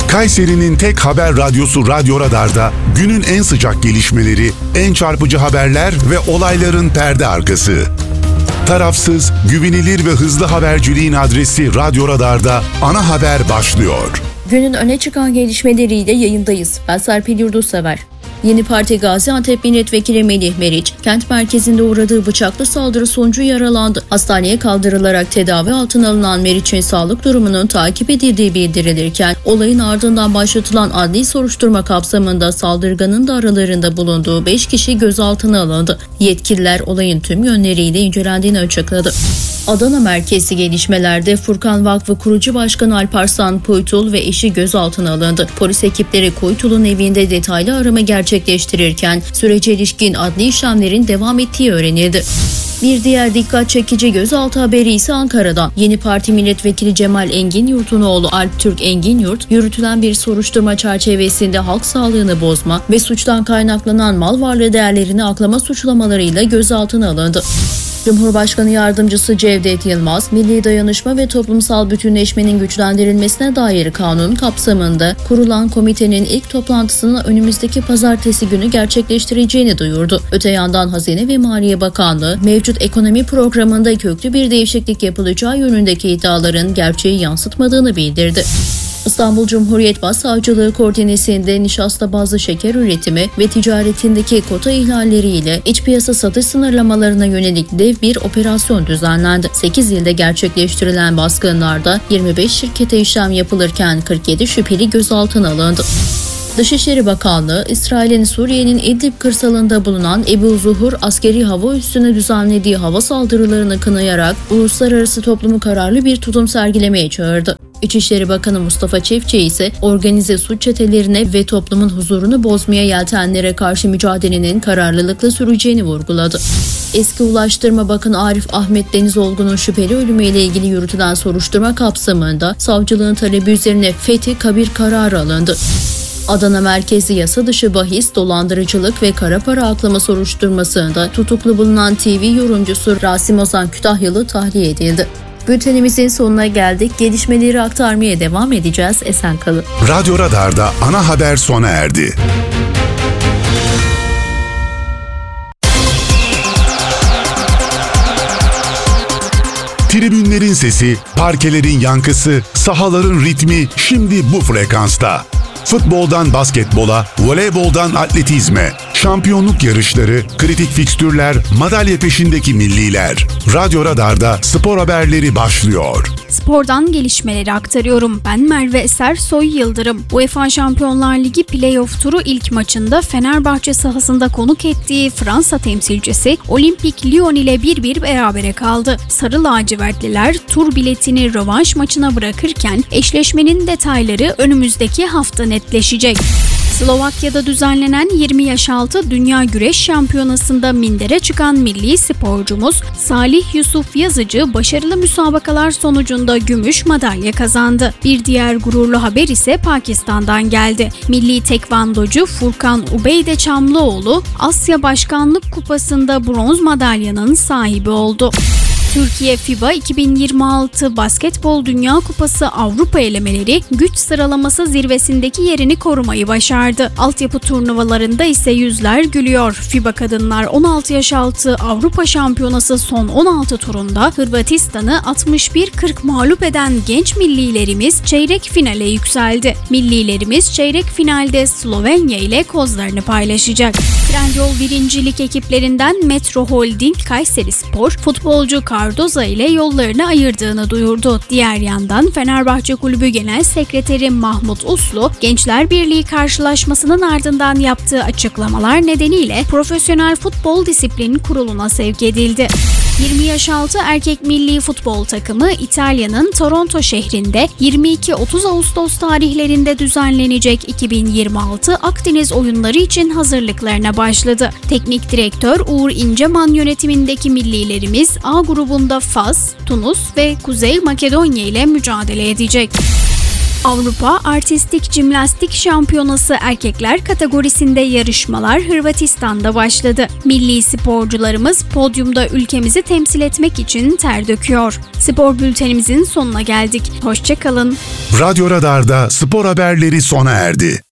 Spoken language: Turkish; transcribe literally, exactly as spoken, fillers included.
Kayseri'nin tek haber radyosu Radyo Radar'da günün en sıcak gelişmeleri, en çarpıcı haberler ve olayların perde arkası. Tarafsız, güvenilir ve hızlı haberciliğin adresi Radyo Radar'da ana haber başlıyor. Günün öne çıkan gelişmeleriyle yayındayız. Ben Serpil Yurdussever. Yeni Parti Gaziantep Milletvekili Melih Meriç, kent merkezinde uğradığı bıçaklı saldırı sonucu yaralandı. Hastaneye kaldırılarak tedavi altına alınan Meriç'in sağlık durumunun takip edildiği bildirilirken, olayın ardından başlatılan adli soruşturma kapsamında saldırganın da aralarında bulunduğu beş kişi gözaltına alındı. Yetkililer olayın tüm yönleriyle incelendiğini açıkladı. Adana merkezli gelişmelerde Furkan Vakfı kurucu başkanı Alparslan Kuytul ve eşi gözaltına alındı. Polis ekipleri Kuytul'un evinde detaylı arama gerçekleştirirken sürece ilişkin adli işlemlerin devam ettiği öğrenildi. Bir diğer dikkat çekici gözaltı haberi ise Ankara'dan. Yeni Parti Milletvekili Cemal Enginyurt'un oğlu Alp Türk Enginyurt, yürütülen bir soruşturma çerçevesinde halk sağlığını bozma ve suçtan kaynaklanan mal varlığı değerlerini aklama suçlamalarıyla gözaltına alındı. Cumhurbaşkanı Yardımcısı Cevdet Yılmaz, Milli Dayanışma ve Toplumsal Bütünleşmenin güçlendirilmesine dair kanun kapsamında kurulan komitenin ilk toplantısını önümüzdeki pazartesi günü gerçekleştireceğini duyurdu. Öte yandan Hazine ve Maliye Bakanlığı, mevcut ekonomi programında köklü bir değişiklik yapılacağı yönündeki iddiaların gerçeği yansıtmadığını bildirdi. İstanbul Cumhuriyet Başsavcılığı koordinesinde nişasta bazlı şeker üretimi ve ticaretindeki kota ihlalleriyle iç piyasa satış sınırlamalarına yönelik dev bir operasyon düzenlendi. sekiz ilde gerçekleştirilen baskınlarda yirmi beş şirkete işlem yapılırken kırk yedi şüpheli gözaltına alındı. Dışişleri Bakanlığı, İsrail'in Suriye'nin İdlib kırsalında bulunan Ebu Zuhur askeri hava üssüne düzenlediği hava saldırılarını kınayarak uluslararası toplumu kararlı bir tutum sergilemeye çağırdı. İçişleri Bakanı Mustafa Çiftçi ise organize suç çetelerine ve toplumun huzurunu bozmaya yeltenlere karşı mücadelenin kararlılıkla süreceğini vurguladı. Eski Ulaştırma Bakanı Arif Ahmet Denizolgun'un şüpheli ölümüyle ilgili yürütülen soruşturma kapsamında savcılığın talebi üzerine fethi kabir kararı alındı. Adana merkezli yasa dışı bahis, dolandırıcılık ve kara para aklama soruşturmasında tutuklu bulunan T V yorumcusu Rasim Ozan Kütahyalı tahliye edildi. Bültenimizin sonuna geldik. Gelişmeleri aktarmaya devam edeceğiz. Esen kalın. Radyo Radar'da ana haber sona erdi. Tribünlerin sesi, parkelerin yankısı, sahaların ritmi şimdi bu frekansta. Futboldan basketbola, voleyboldan atletizme, şampiyonluk yarışları, kritik fikstürler, madalya peşindeki milliler. Radyo Radar'da spor haberleri başlıyor. Spordan gelişmeleri aktarıyorum. Ben Merve Eser Soy Yıldırım. UEFA Şampiyonlar Ligi Playoff turu ilk maçında Fenerbahçe sahasında konuk ettiği Fransa temsilcisi Olympique Lyon ile bir bir berabere kaldı. Sarı lacivertliler tur biletini rövanş maçına bırakırken eşleşmenin detayları önümüzdeki hafta netleşecek. Slovakya'da düzenlenen yirmi yaş altı Dünya Güreş Şampiyonası'nda mindere çıkan milli sporcumuz Salih Yusuf Yazıcı başarılı müsabakalar sonucunda gümüş madalya kazandı. Bir diğer gururlu haber ise Pakistan'dan geldi. Milli tekvandocu Furkan Ubeyde Çamlıoğlu Asya Başkanlık Kupası'nda bronz madalyanın sahibi oldu. Türkiye FIBA iki bin yirmi altı Basketbol Dünya Kupası Avrupa elemeleri güç sıralaması zirvesindeki yerini korumayı başardı. Altyapı turnuvalarında ise yüzler gülüyor. FIBA Kadınlar on altı yaş altı Avrupa Şampiyonası son on altı turunda Hırvatistan'ı altmış bir kırk mağlup eden genç millilerimiz çeyrek finale yükseldi. Millilerimiz çeyrek finalde Slovenya ile kozlarını paylaşacak. Trendyol birincilik ekiplerinden Metro Holding Kayserispor futbolcu Cardoza ile yollarını ayırdığını duyurdu. Diğer yandan Fenerbahçe Kulübü Genel Sekreteri Mahmut Uslu, Gençler Birliği karşılaşmasının ardından yaptığı açıklamalar nedeniyle Profesyonel Futbol Disiplin Kurulu'na sevk edildi. yirmi yaş altı erkek milli futbol takımı İtalya'nın Toronto şehrinde yirmi iki otuz Ağustos tarihlerinde düzenlenecek iki bin yirmi altı Akdeniz oyunları için hazırlıklarına başladı. Teknik direktör Uğur İnceman yönetimindeki millilerimiz A grubunda Fas, Tunus ve Kuzey Makedonya ile mücadele edecek. Avrupa Artistik Jimnastik Şampiyonası erkekler kategorisinde yarışmalar Hırvatistan'da başladı. Milli sporcularımız podyumda ülkemizi temsil etmek için ter döküyor. Spor bültenimizin sonuna geldik. Hoşça kalın. Radyo Radar'da spor haberleri sona erdi.